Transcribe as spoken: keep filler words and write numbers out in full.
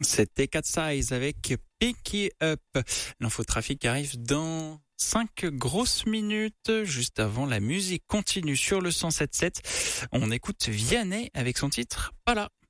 C'était Cat Size avec Pick It Up. L'infotrafic arrive dans cinq grosses minutes. Juste avant, la musique continue sur le cent sept sept. On écoute Vianney avec son titre Pas là.